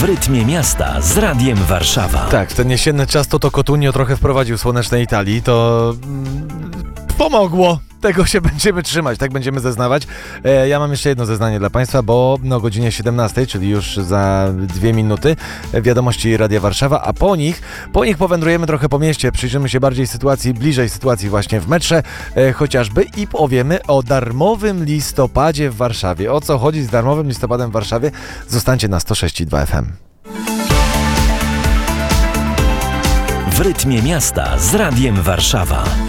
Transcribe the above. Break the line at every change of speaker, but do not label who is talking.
W rytmie miasta z Radiem Warszawa.
Tak, ten jesienny czas to Cotunio trochę wprowadził w słonecznej Italii, to pomogło. Tego się będziemy trzymać, tak będziemy zeznawać. Ja mam jeszcze jedno zeznanie dla Państwa, bo o godzinie 17, czyli już za 2 minuty, wiadomości Radia Warszawa, a po nich powędrujemy trochę po mieście, przyjrzymy się bliżej sytuacji właśnie w metrze chociażby i powiemy o darmowym listopadzie w Warszawie. O co chodzi z darmowym listopadem w Warszawie? Zostańcie na 106,2 FM.
W rytmie miasta z Radiem Warszawa.